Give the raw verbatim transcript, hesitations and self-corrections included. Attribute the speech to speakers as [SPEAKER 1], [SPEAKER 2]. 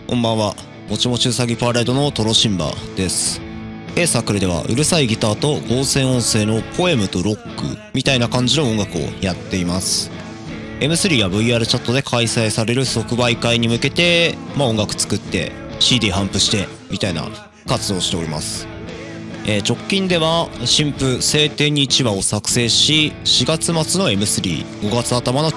[SPEAKER 1] こんばんは。もちもちうさぎパレードのトロシンバです。A サークルではうるさいギターと合成音声のポエムとロックみたいな感じの音楽をやっています。エムスリー や ブイアール チャットで開催される即売会に向けて、まあ音楽作って シーディー 頒布してみたいな活動をしております。えー、直近では新譜晴天にいちわを作成し、しがつ末の エムスリー、ごがつ頭の